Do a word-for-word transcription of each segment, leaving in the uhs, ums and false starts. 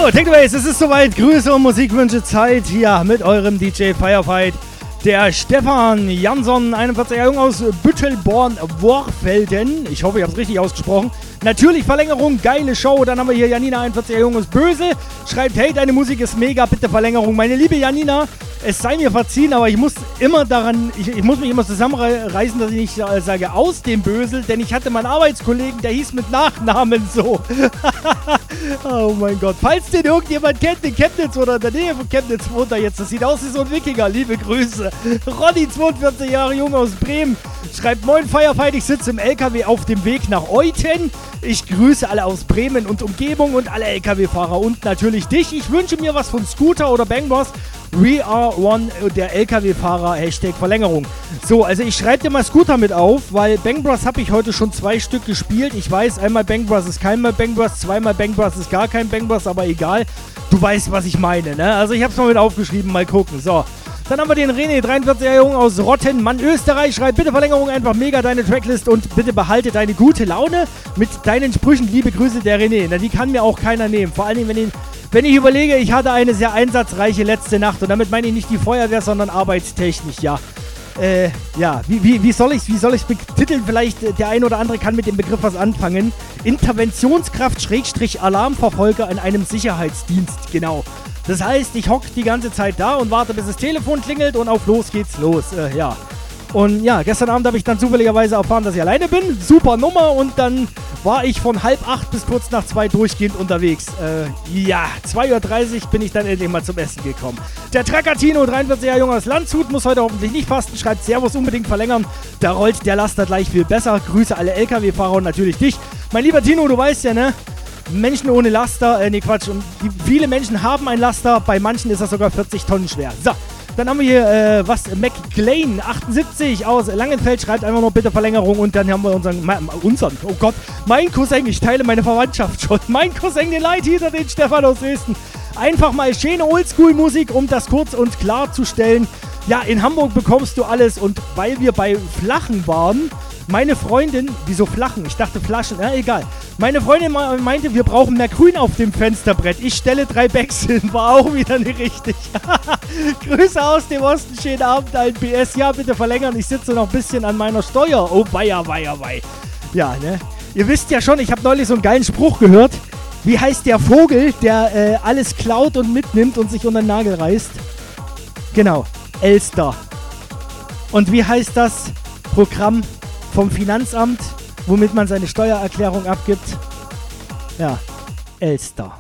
So, Technobase, es ist soweit. Grüße und Musikwünsche Zeit hier mit eurem D J Firefight. Der Stefan Jansson, einundvierziger Jung aus Büttelborn-Worfelden. Ich hoffe, ich habe es richtig ausgesprochen. Natürlich Verlängerung, geile Show. Dann haben wir hier Janina, einundvierziger Jung aus Böse. Schreibt, hey, deine Musik ist mega, bitte Verlängerung. Meine liebe Janina, es sei mir verziehen, aber ich muss immer daran, ich, ich muss mich immer zusammenreißen, dass ich nicht äh, sage aus dem Bösel, denn ich hatte meinen Arbeitskollegen, der hieß mit Nachnamen so. Oh mein Gott. Falls den irgendjemand kennt, in Chemnitz oder in der Nähe von Chemnitz wohnt er jetzt. Das sieht aus wie so ein Wikinger. Liebe Grüße. Ronny, zweiundvierzig Jahre jung aus Bremen. Schreibt, moin Firefight, ich sitze im L K W auf dem Weg nach Euthen. Ich grüße alle aus Bremen und Umgebung und alle L K W-Fahrer und natürlich dich. Ich wünsche mir was von Scooter oder Bang Boss. We are one, der L K W-Fahrer, Hashtag Verlängerung. So, also ich schreibe dir mal Scooter mit auf, weil Bang Bros habe ich heute schon zwei Stück gespielt. Ich weiß, einmal Bang Bros ist keinmal Bang Bros, zweimal Bang Bros ist gar kein Bang Bros, aber egal. Du weißt, was ich meine, ne? Also ich habe es mal mit aufgeschrieben, mal gucken. So, dann haben wir den René, dreiundvierziger Jung aus Rottenmann, Österreich. Schreibt, bitte Verlängerung, einfach mega deine Tracklist und bitte behalte deine gute Laune mit deinen Sprüchen. Liebe Grüße, der René. Na, die kann mir auch keiner nehmen. Vor allen Dingen, wenn ihn... Wenn ich überlege, ich hatte eine sehr einsatzreiche letzte Nacht und damit meine ich nicht die Feuerwehr, sondern arbeitstechnisch, ja. Äh, ja, wie, wie, wie soll ich es wie soll ich's betiteln? Vielleicht äh, der ein oder andere kann mit dem Begriff was anfangen. Interventionskraft-Alarmverfolger in einem Sicherheitsdienst, genau. Das heißt, ich hocke die ganze Zeit da und warte, bis das Telefon klingelt und auf los geht's los, äh, ja. Und ja, gestern Abend habe ich dann zufälligerweise erfahren, dass ich alleine bin. Super Nummer. Und dann war ich von halb acht bis kurz nach zwei durchgehend unterwegs. Äh, ja, zwei Uhr dreißig bin ich dann endlich mal zum Essen gekommen. Der Trackatino, dreiundvierziger Jung aus Landshut, muss heute hoffentlich nicht fasten. Schreibt, Servus, unbedingt verlängern. Da rollt der Laster gleich viel besser. Grüße alle L K W-Fahrer und natürlich dich. Mein lieber Tino, du weißt ja, ne? Menschen ohne Laster, äh, nee, Quatsch. Und die, viele Menschen haben ein Laster. Bei manchen ist das sogar vierzig Tonnen schwer. So. Dann haben wir hier, äh, was, McLean, achtundsiebzig aus Langenfeld, schreibt einfach nur bitte Verlängerung und dann haben wir unseren, ma, unseren, oh Gott, mein Cousin, ich teile meine Verwandtschaft schon, mein Cousin, den Leithieter, den Stefan aus Dresden. Einfach mal schöne Oldschool-Musik, um das kurz und klar zu stellen. Ja, in Hamburg bekommst du alles und weil wir bei Flachen waren, meine Freundin, wieso Flachen? Ich dachte Flaschen, ja egal. Meine Freundin meinte, wir brauchen mehr Grün auf dem Fensterbrett. Ich stelle drei Bags hin, war auch wieder nicht richtig. Grüße aus dem Osten, schönen Abend, ein B S. Ja, bitte verlängern, ich sitze noch ein bisschen an meiner Steuer. Oh, weia, weia, wei. Ja, ne? Ihr wisst ja schon, ich habe neulich so einen geilen Spruch gehört. Wie heißt der Vogel, der äh, alles klaut und mitnimmt und sich unter den Nagel reißt? Genau, Elster. Und wie heißt das Programm vom Finanzamt, womit man seine Steuererklärung abgibt? Ja, Elster.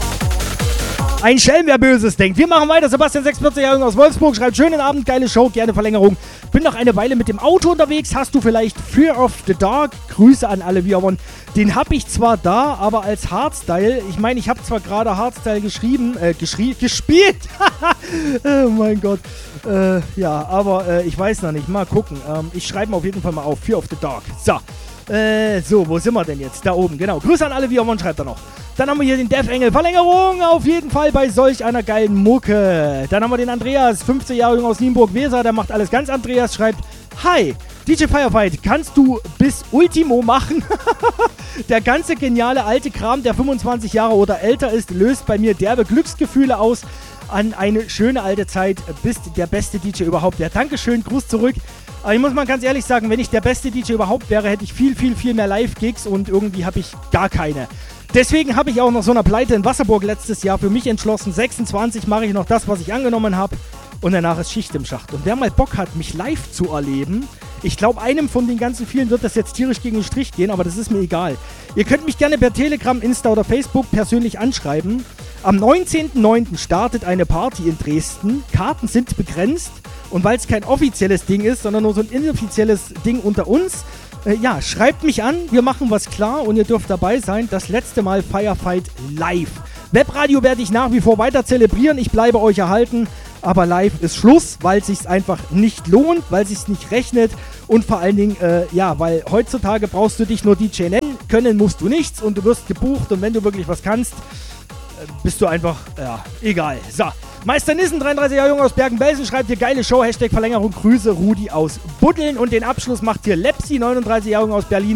Ein Schelm, wer Böses denkt. Wir machen weiter. Sebastian, sechsundvierzig Jahre aus Wolfsburg, schreibt, schönen Abend, geile Show, gerne Verlängerung. Bin noch eine Weile mit dem Auto unterwegs. Hast du vielleicht Fear of the Dark? Grüße an alle Viavon. Den habe ich zwar da, aber als Hardstyle. Ich meine, ich habe zwar gerade Hardstyle geschrieben, äh, geschrie- gespielt. Oh mein Gott. Äh, ja, aber äh, ich weiß noch nicht. Mal gucken. Ähm, ich schreibe auf jeden Fall mal auf. Fear of the Dark. So. Äh, so, wo sind wir denn jetzt? Da oben, genau. Grüße an alle Viavon, schreibt er noch. Dann haben wir hier den Death Engel. Verlängerung auf jeden Fall bei solch einer geilen Mucke. Dann haben wir den Andreas, fünfzehn Jahre jung aus Nienburg-Weser. Der macht alles ganz. Andreas schreibt, hi, D J Firefight, kannst du bis Ultimo machen? Der ganze geniale alte Kram, der fünfundzwanzig Jahre oder älter ist, löst bei mir derbe Glücksgefühle aus. An eine schöne alte Zeit. Bist der beste D J überhaupt. Ja, Dankeschön, Gruß zurück. Aber ich muss mal ganz ehrlich sagen, wenn ich der beste D J überhaupt wäre, hätte ich viel, viel, viel mehr Live-Gigs und irgendwie habe ich gar keine. Deswegen habe ich auch noch so eine Pleite in Wasserburg letztes Jahr für mich entschlossen. sechsundzwanzig mache ich noch das, was ich angenommen habe. Und danach ist Schicht im Schacht. Und wer mal Bock hat, mich live zu erleben, ich glaube, einem von den ganzen vielen wird das jetzt tierisch gegen den Strich gehen, aber das ist mir egal. Ihr könnt mich gerne per Telegram, Insta oder Facebook persönlich anschreiben. Am neunzehnten neunten startet eine Party in Dresden. Karten sind begrenzt. Und weil es kein offizielles Ding ist, sondern nur so ein inoffizielles Ding unter uns, äh, ja, schreibt mich an, wir machen was klar und ihr dürft dabei sein. Das letzte Mal Firefight live. Webradio werde ich nach wie vor weiter zelebrieren, ich bleibe euch erhalten, aber live ist Schluss, weil es sich einfach nicht lohnt, weil es sich nicht rechnet und vor allen Dingen, äh, ja, weil heutzutage brauchst du dich nur D J nennen, können musst du nichts und du wirst gebucht und wenn du wirklich was kannst, äh, bist du einfach, ja, egal. So. Meister Nissen, dreiunddreißig Jahre jung aus Bergen-Belsen, schreibt hier geile Show, Hashtag Verlängerung, Grüße, Rudi aus Buddeln. Und den Abschluss macht hier Lepsi, neununddreißig Jahre jung aus Berlin.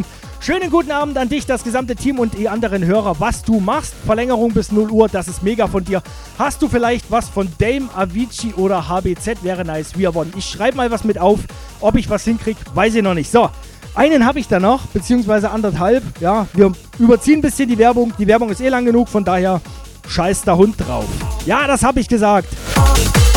Schönen guten Abend an dich, das gesamte Team und die anderen Hörer. Was du machst, Verlängerung bis null Uhr, das ist mega von dir. Hast du vielleicht was von Dame, Avicii oder H B Z? Wäre nice, wir wollen. Ich schreibe mal was mit auf, ob ich was hinkriege, weiß ich noch nicht. So, einen habe ich da noch, beziehungsweise anderthalb. Ja, wir überziehen ein bisschen die Werbung. Die Werbung ist eh lang genug, von daher scheiß der Hund drauf. Ja, das habe ich gesagt.